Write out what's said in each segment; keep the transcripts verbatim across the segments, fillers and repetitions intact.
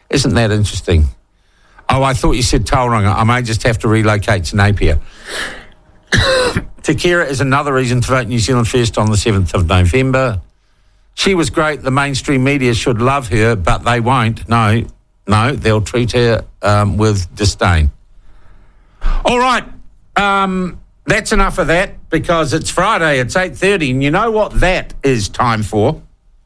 Isn't that interesting? Oh, I thought you said Tauranga. I may just have to relocate to Napier. Te Kera is another reason to vote New Zealand First on the seventh of November. She was great. The mainstream media should love her, but they won't. No, no, they'll treat her um, with disdain. All right. Um, that's enough of that, because it's Friday, it's eight thirty, and you know what that is time for?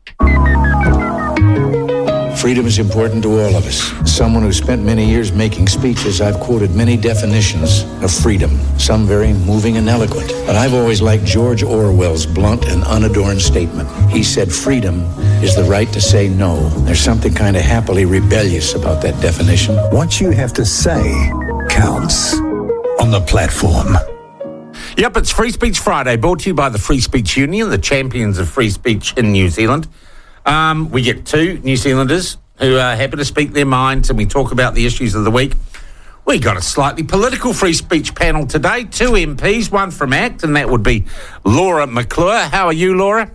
Freedom is important to all of us. As someone who spent many years making speeches, I've quoted many definitions of freedom, some very moving and eloquent. But I've always liked George Orwell's blunt and unadorned statement. He said freedom is the right to say no. There's something kind of happily rebellious about that definition. What you have to say counts on the platform. Yep, it's Free Speech Friday, brought to you by the Free Speech Union, the champions of free speech in New Zealand. Um, we get two New Zealanders who are happy to speak their minds, and we talk about the issues of the week. We got a slightly political free speech panel today, two M Ps, one from ACT, and that would be Laura McClure. How are you, Laura?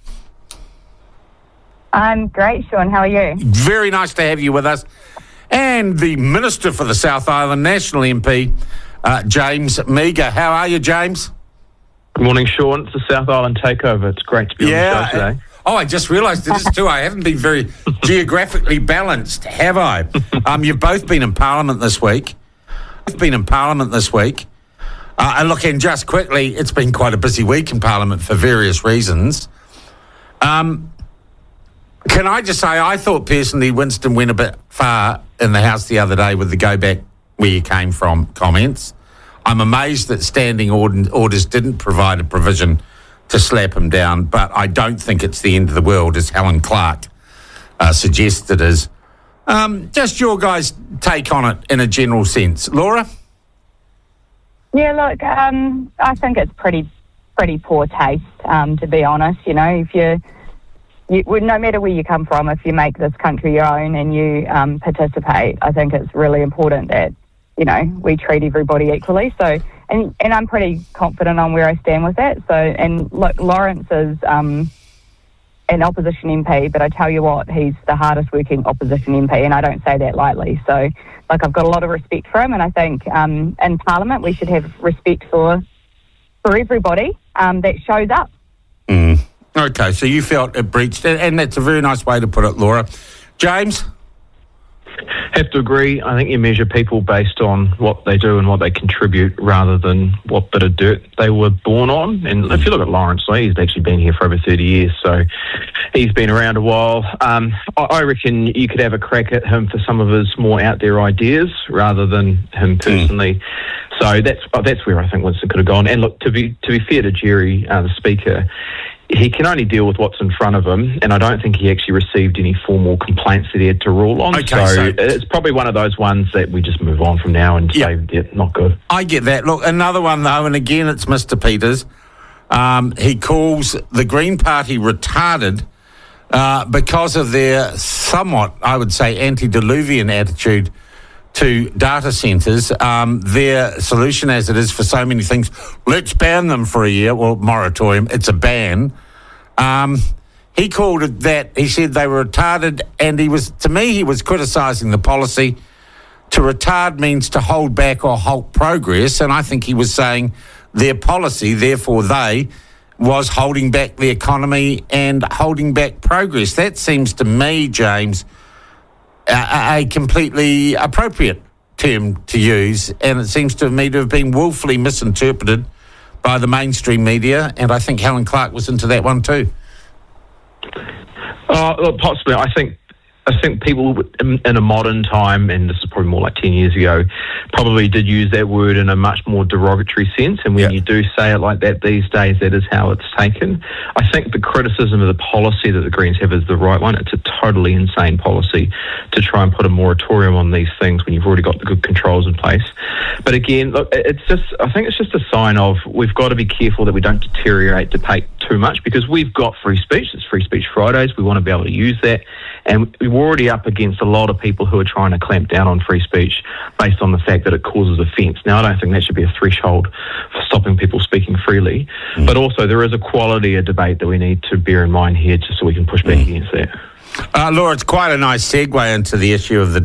I'm great, Sean. How are you? Very nice to have you with us. And the Minister for the South Island, National M P, uh, James Meagher. How are you, James? Good morning, Sean. It's the South Island Takeover. It's great to be yeah, on the show today. Oh, I just realised it is too. I haven't been very geographically balanced, have I? Um, you've both been in Parliament this week. You've been in Parliament this week. Uh, and look, and just quickly, it's been quite a busy week in Parliament for various reasons. Um, can I just say, I thought personally Winston went a bit far in the House the other day with the go back where you came from comments. I'm amazed that standing orders didn't provide a provision to slap him down, but I don't think it's the end of the world, as Helen Clark uh, suggested is. Um, just your guys' take on it in a general sense. Laura? Yeah, look, um, I think it's pretty pretty poor taste, um, to be honest. You know, if you, you, well, no matter where you come from, if you make this country your own and you um, participate, I think it's really important that, you know, we treat everybody equally. So, and, and I'm pretty confident on where I stand with that. So, and look, Lawrence is um, an opposition M P, but I tell you what, he's the hardest working opposition M P, and I don't say that lightly. So, like, I've got a lot of respect for him, and I think um, in Parliament we should have respect for for everybody um, that shows up. Mm. Okay, so you felt it breached, and that's a very nice way to put it, Laura. James? Have to agree. I think you measure people based on what they do and what they contribute rather than what bit of dirt they were born on. And if you look at Lawrence Lee, he's actually been here for over thirty years, so he's been around a while. Um, I reckon you could have a crack at him for some of his more out there ideas rather than him personally. Mm. So that's that's where I think Winston could have gone. And look, to be to be fair to Jerry, uh, the Speaker, he can only deal with what's in front of him, and I don't think he actually received any formal complaints that he had to rule on. Okay, so, so it's probably one of those ones that we just move on from now and yeah. say, yeah, not good. I get that. Look, another one, though, and again, it's Mister Peters. Um, he calls the Green Party retarded uh, because of their somewhat, I would say, antediluvian attitude to data centres. Um, their solution, as it is for so many things, let's ban them for a year. Well, moratorium, it's a ban. Um, he called it that. He said they were retarded, and he was, to me, he was criticising the policy. To retard means to hold back or halt progress, and I think he was saying their policy, therefore they, was holding back the economy and holding back progress. That seems to me, James, A, a completely appropriate term to use, and it seems to me to have been woefully misinterpreted by the mainstream media, and I think Helen Clark was into that one too. Uh, look, possibly. I think I think people in, in a modern time, and this is probably more like ten years ago, probably did use that word in a much more derogatory sense. And when yeah. you do say it like that these days, that is how it's taken. I think the criticism of the policy that the Greens have is the right one. It's a totally insane policy to try and put a moratorium on these things when you've already got the good controls in place. But again, look, it's just, I think it's just a sign of we've got to be careful that we don't deteriorate debate too much, because we've got free speech. It's Free Speech Fridays. We want to be able to use that. And we're already up against a lot of people who are trying to clamp down on free speech based on the fact that it causes offence. Now, I don't think that should be a threshold for stopping people speaking freely. Mm. But also, there is a quality of debate that we need to bear in mind here just so we can push back mm. against that. Uh, Laura, it's quite a nice segue into the issue of the